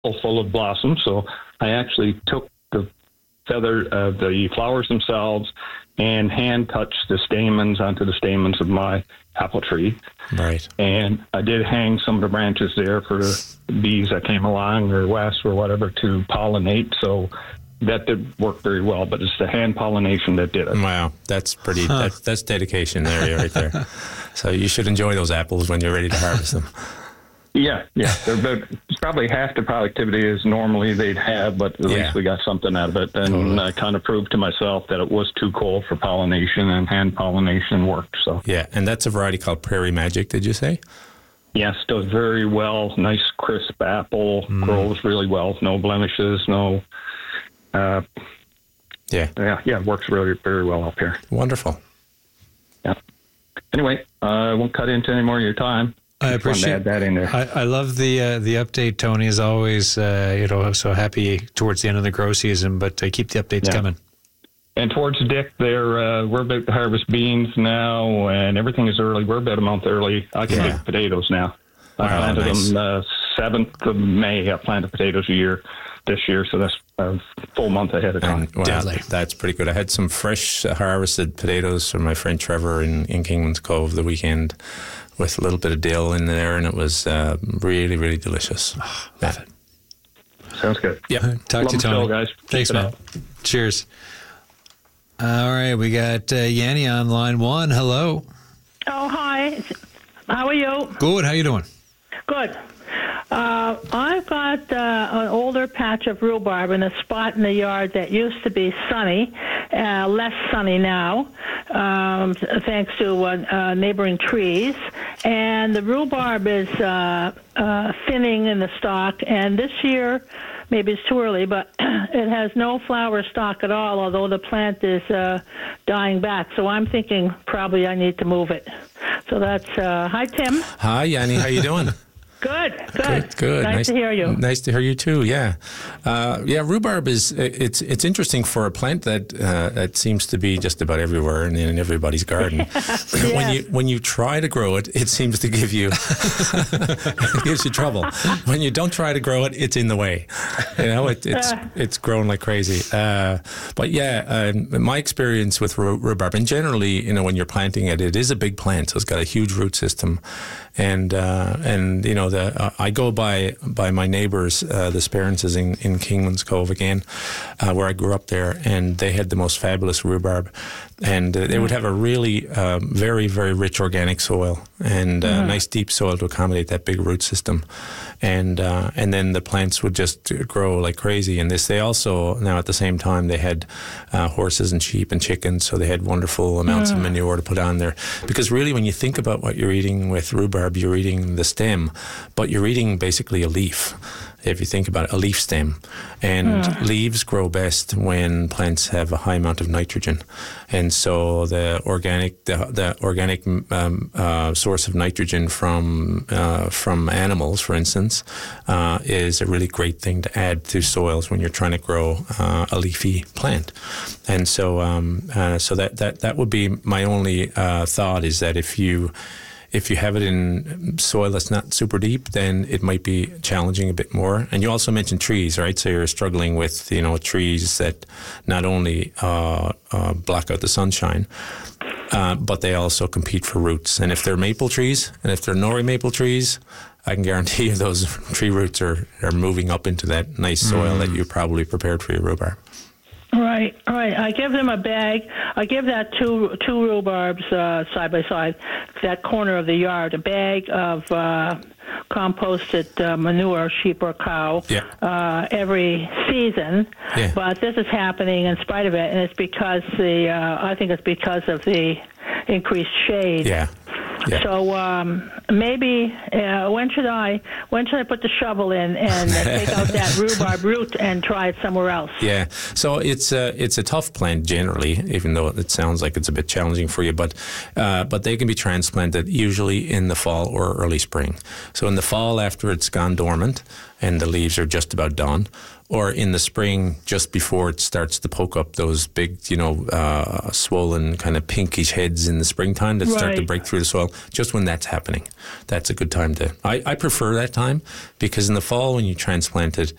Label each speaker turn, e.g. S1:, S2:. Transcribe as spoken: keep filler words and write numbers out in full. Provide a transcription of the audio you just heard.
S1: full of blossoms. So I actually took the feather, uh, the flowers themselves, and hand touched the stamens onto the stamens of my apple tree.
S2: Right.
S1: And I did hang some of the branches there for the bees that came along, or wasps or whatever, to pollinate. So that did work very well, but it's the hand pollination that did it.
S2: Wow, that's pretty. Huh. That, that's dedication there, right there. So you should enjoy those apples when you're ready to harvest them.
S1: Yeah, yeah. They're about, probably half the productivity as normally they'd have, but at
S2: yeah.
S1: least we got something out of it. And totally. I kind of proved to myself that it was too cold for pollination, and hand pollination worked. So
S2: yeah, and that's a variety called Prairie Magic, did you say?
S1: Yes, does very well. Nice, crisp apple, mm. grows really well. No blemishes, no... Uh,
S2: yeah,
S1: yeah, yeah. It works really very well up here.
S2: Wonderful.
S1: Yeah. Anyway, uh, I won't cut into any more of your time.
S3: I appreciate
S1: that in there.
S3: I, I love the uh, the update, Tony. As always, uh, you know, so happy towards the end of the grow season, but uh, keep the updates yeah. coming.
S1: And towards Dick, there uh, we're about to harvest beans now, and everything is early. We're about a month early. I can
S2: yeah.
S1: pick potatoes now. I
S2: wow,
S1: planted
S2: nice.
S1: them uh, seventh of May. I planted potatoes a year this year, so that's a full month ahead of time.
S2: And, wow, that's pretty good. I had some fresh uh, harvested potatoes from my friend Trevor in, in Kingman's Cove the weekend with a little bit of dill in there, and it was uh, really, really delicious.
S3: Oh, love yeah.
S1: it. Sounds good.
S2: Yeah.
S3: Talk
S1: love
S3: to you, Tony.
S1: Show, guys.
S3: Thanks, man. Up. Cheers. All right, we got uh, Yanni on line one. Hello.
S4: Oh, hi. How are you?
S3: Good. How you doing?
S4: Good. Uh, I've got uh, an older patch of rhubarb in a spot in the yard that used to be sunny, uh, less sunny now, um, thanks to uh, uh, neighboring trees. And the rhubarb is uh, uh, thinning in the stalk, and this year, maybe it's too early, but it has no flower stalk at all, although the plant is uh, dying back. So I'm thinking probably I need to move it. So that's, uh, hi, Tim.
S2: Hi, Yanni. How you doing?
S4: Good, good,
S2: good, good.
S4: Nice, nice to hear you.
S2: Nice to hear you too. Yeah, uh, yeah. Rhubarb is it's it's interesting for a plant that uh, that seems to be just about everywhere and in everybody's garden. yes. When you when you try to grow it, it seems to give you it gives you trouble. When you don't try to grow it, it's in the way. You know, it, it's uh. it's grown like crazy. Uh, but yeah, uh, my experience with rhubarb, and generally, you know, when you're planting it, it is a big plant, so it's got a huge root system, and uh, and you know. The, uh, I go by by my neighbours, uh, the Spearances in, in Kingman's Cove again, uh, where I grew up there, and they had the most fabulous rhubarb, and uh, they would have a really uh, very very rich organic soil and uh, mm-hmm. nice deep soil to accommodate that big root system, and uh, and then the plants would just grow like crazy. And this, they also now at the same time they had uh, horses and sheep and chickens, so they had wonderful amounts mm. of manure to put on there. Because really, when you think about what you're eating with rhubarb, you're eating the stem. But you're eating basically a leaf, if you think about it, a leaf stem. And mm. leaves grow best when plants have a high amount of nitrogen. And so the organic the, the organic um, uh, source of nitrogen from uh, from animals, for instance, uh, is a really great thing to add to soils when you're trying to grow uh, a leafy plant. And so um, uh, so that, that, that would be my only uh, thought, is that if you If you have it in soil that's not super deep, then it might be challenging a bit more. And you also mentioned trees, right? So you're struggling with, you know, trees that not only uh, uh, block out the sunshine, uh, but they also compete for roots. And if they're maple trees, and if they're nori maple trees, I can guarantee you those tree roots are, are moving up into that nice soil mm. that you probably prepared for your rhubarb.
S4: Right, right. I give them a bag. I give that two two rhubarbs uh, side by side, that corner of the yard, a bag of uh, composted uh, manure, sheep or cow,
S2: yeah.
S4: uh, every season.
S2: Yeah.
S4: But this is happening in spite of it, and it's because the uh, I think it's because of the increased shade.
S2: Yeah. Yeah.
S4: So um, maybe uh, when should I when should I put the shovel in and uh, take out that rhubarb root and try it somewhere else?
S2: Yeah. So it's a it's a tough plant generally, even though it sounds like it's a bit challenging for you. But uh, but they can be transplanted usually in the fall or early spring. So in the fall, after it's gone dormant, and the leaves are just about done, or in the spring just before it starts to poke up those big, you know, uh, swollen kind of pinkish heads in the springtime that start to
S4: Right.
S2: break through the soil. Just when that's happening, that's a good time to. I, I prefer that time because in the fall when you transplant it,